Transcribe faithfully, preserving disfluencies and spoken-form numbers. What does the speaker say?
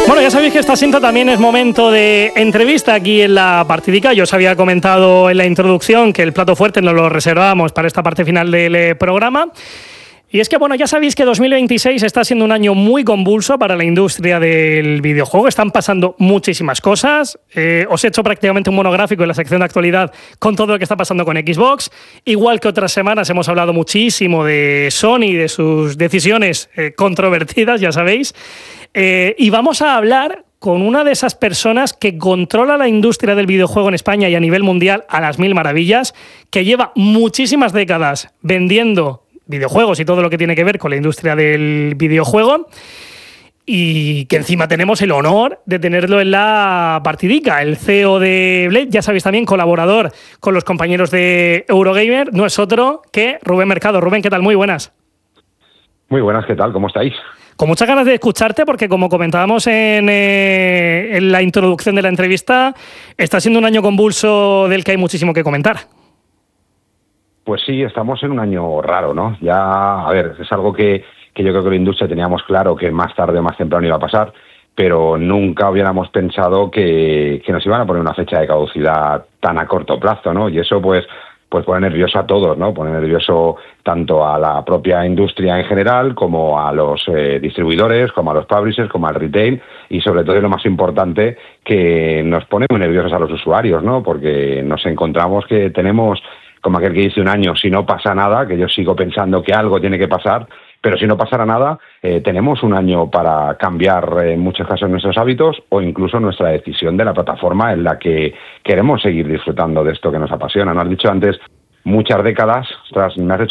Bueno, ya sabéis que esta cinta también es momento de entrevista aquí en la Partidica. Yo os había comentado en la introducción que el plato fuerte nos lo reservábamos para esta parte final del programa. Y es que, bueno, ya sabéis que dos mil veintiséis está siendo un año muy convulso para la industria del videojuego. Están pasando muchísimas cosas. Eh, os he hecho prácticamente un monográfico en la sección de actualidad con todo lo que está pasando con Xbox. Igual que otras semanas hemos hablado muchísimo de Sony y de sus decisiones eh, controvertidas, ya sabéis. Eh, y vamos a hablar con una de esas personas que controla la industria del videojuego en España y a nivel mundial a las mil maravillas, que lleva muchísimas décadas vendiendo videojuegos y todo lo que tiene que ver con la industria del videojuego, y que encima tenemos el honor de tenerlo en la Partidica, el C E O de Blade, ya sabéis, también colaborador con los compañeros de Eurogamer, no es otro que Rubén Mercado. Rubén, ¿qué tal? Muy buenas. Muy buenas, ¿qué tal? ¿Cómo estáis? Con muchas ganas de escucharte porque, como comentábamos en, eh, en la introducción de la entrevista, está siendo un año convulso del que hay muchísimo que comentar. Pues sí, estamos en un año raro, ¿no? Ya, a ver, es algo que, que yo creo que la industria teníamos claro que más tarde o más temprano iba a pasar, pero nunca hubiéramos pensado que, que nos iban a poner una fecha de caducidad tan a corto plazo, ¿no? Y eso, pues, pues pone nervioso a todos, ¿no? Pone nervioso tanto a la propia industria en general, como a los eh, distribuidores, como a los publishers, como al retail, y sobre todo, y lo más importante, que nos pone muy nerviosos a los usuarios, ¿no? Porque nos encontramos que tenemos, como aquel que dice un año, si no pasa nada, que yo sigo pensando que algo tiene que pasar, pero si no pasara nada, eh, tenemos un año para cambiar eh, en muchos casos nuestros hábitos o incluso nuestra decisión de la plataforma en la que queremos seguir disfrutando de esto que nos apasiona. ¿No has dicho antes muchas décadas? Ostras, me has hecho